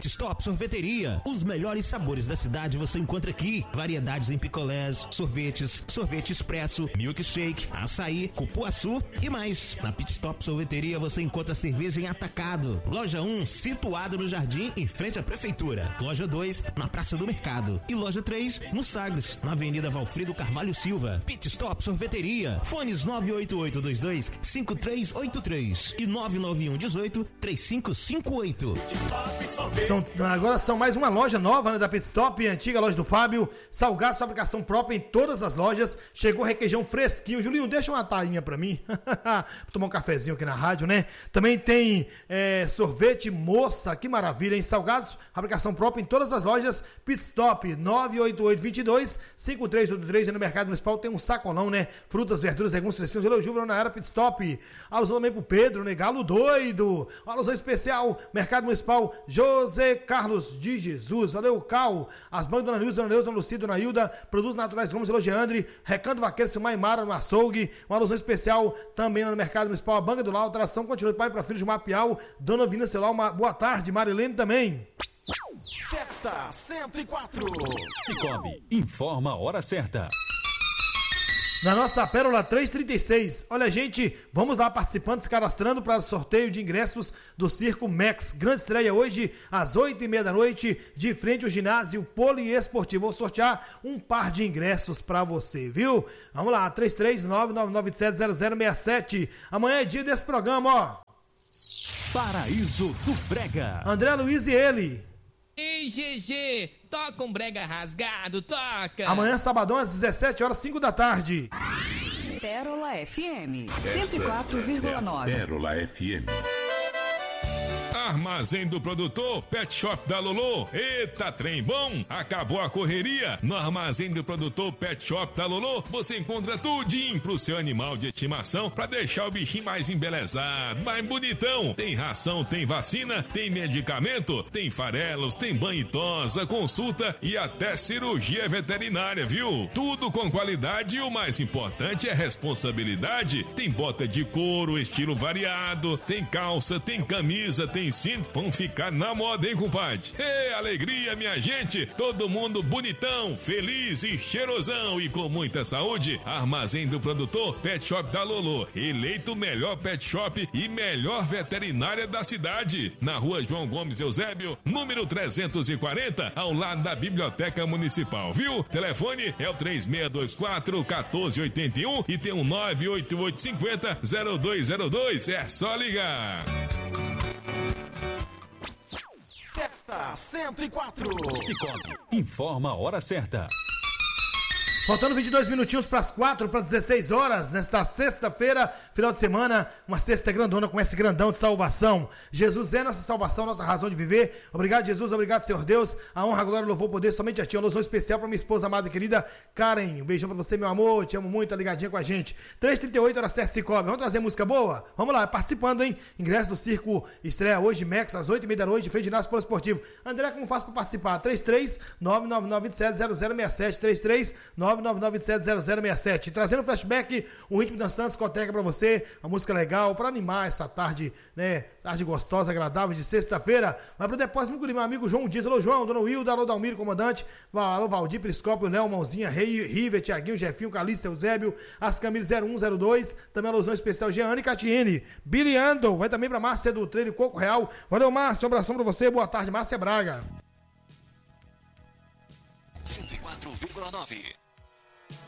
Stop Sorveteria. Os melhores sabores da cidade você encontra aqui. Variedades em picolés, sorvetes, sorvete expresso, milkshake, açaí, cupuaçu e mais. Na Pit Stop Sorveteria você encontra cerveja em atacado. Loja 1, situado no Jardim, em frente à Prefeitura. Loja 2, na Praça do Mercado. E loja 3, no Sagres, na Avenida Valfrido Carvalho Silva. Pit Stop Sorveteria. Fones 98822-5383 e 99118-3558. Agora são mais uma loja nova, né, da Pit Stop, antiga loja do Fábio. Salgados, fabricação própria em todas as lojas. Chegou requeijão fresquinho. Julinho, deixa uma tainha pra mim. Vou tomar um cafezinho aqui na rádio, né? Também tem sorvete moça, que maravilha, hein? Salgados, fabricação própria em todas as lojas. Pit Stop, 98822-5383. E no Mercado Municipal tem um sacolão, né? Frutas, verduras, legumes fresquinhos. Elogio na era Pit Stop. Alusão também pro Pedro, né? Galo doido. Alusão especial, Mercado Municipal, José Carlos de Jesus. Valeu, Cal. As mães Dona Nilza, Dona Neuza, Dona Lucida, Dona Hilda. Produtos Naturais Gomes, Elogiandre. Recanto Vaqueiro, Silmar e Mara no açougue. Uma alusão especial também no Mercado Municipal, a Banca do Lau. Tração continua de pai para filho de Mapiau. Dona Vina Celular, uma boa tarde. Marilene também. Festa 104. Cicobi, informa a hora certa. Na nossa Pérola 336. Olha, gente, vamos lá participando, se cadastrando para o sorteio de ingressos do Circo Max. Grande estreia hoje, às 8h30 da noite, de frente ao ginásio poliesportivo. Vou sortear um par de ingressos para você, viu? Vamos lá, 33999270067. Amanhã é dia desse programa, ó. Paraíso do Brega. André Luiz e ele. Ei, GG, toca um brega rasgado, toca! Amanhã, sabadão, às 17h, 5 da tarde. Pérola FM 104,9. Pérola FM. Armazém do Produtor, Pet Shop da Lolô. Eita, trem bom! Acabou a correria. No Armazém do Produtor, Pet Shop da Lolô, você encontra tudinho pro seu animal de estimação pra deixar o bichinho mais embelezado, mais bonitão. Tem ração, tem vacina, tem medicamento, tem farelos, tem banho e tosa, consulta e até cirurgia veterinária, viu? Tudo com qualidade e o mais importante é responsabilidade. Tem bota de couro, estilo variado, tem calça, tem camisa, tem cinto, vão ficar na moda, hein, compadre? Ê, alegria, minha gente! Todo mundo bonitão, feliz e cheirosão e com muita saúde. Armazém do Produtor, Pet Shop da Lolô. Eleito o melhor pet shop e melhor veterinária da cidade. Na rua João Gomes Eusébio, número 340, ao lado da Biblioteca Municipal, viu? Telefone é o 3624-1481 e tem um 98850-0202. É só ligar. Festa 104. Cicobi, informa a hora certa. Faltando 22 minutinhos para as 4, para 16 horas, nesta sexta-feira, final de semana, uma sexta grandona com esse grandão de salvação. Jesus é nossa salvação, nossa razão de viver. Obrigado, Jesus, obrigado, Senhor Deus. A honra, a glória, o louvor, o poder somente a Ti. Uma alusão especial para minha esposa amada e querida Karen. Um beijão para você, meu amor. Te amo muito, tá ligadinha com a gente. 3h38, hora certa, Cicobi. Vamos trazer música boa? Vamos lá, participando, hein? Ingresso do Circo estreia hoje, Max, às 8h30 da noite, frente de ginásio poliesportivo. André, como faço para participar? 33-99927-0067. 33-99927-0067. Trazendo flashback, o ritmo dançante, discoteca pra você, a música legal, pra animar essa tarde, né? Tarde gostosa, agradável de sexta-feira. Vai pro depósito do meu amigo João Dias. Alô, João, Dona Wilda, alô, Dalmiro, comandante. Alô, Valdir, Priscópio, Léo, Mãozinha, River, Tiaguinho, Jefinho, Calista, Eusébio, as camisas 0102. Também alusão especial, Jeane e Catiene. Billy Ando, vai também pra Márcia do Treino Coco Real. Valeu, Márcia, um abração pra você. Boa tarde, Márcia Braga. 104,9.